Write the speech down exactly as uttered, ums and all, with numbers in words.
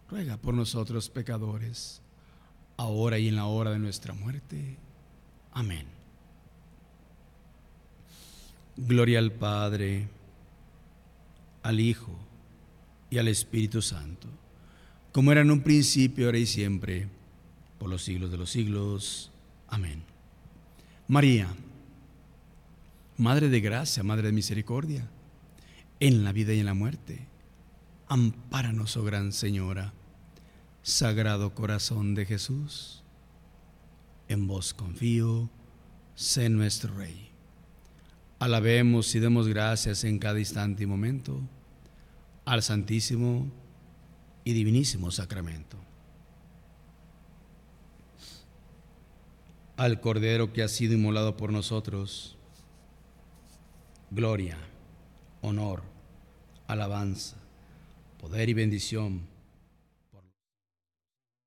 ruega por nosotros pecadores, ahora y en la hora de nuestra muerte. Amén. Gloria al Padre, al Hijo y al Espíritu Santo, como era en un principio, ahora y siempre, por los siglos de los siglos. Amén. María, Madre de gracia, Madre de misericordia, en la vida y en la muerte, ampáranos, oh Gran Señora. Sagrado Corazón de Jesús, en vos confío, sé nuestro Rey. Alabemos y demos gracias en cada instante y momento al Santísimo y Divinísimo Sacramento. Al Cordero que ha sido inmolado por nosotros, gloria, honor, alabanza, poder y bendición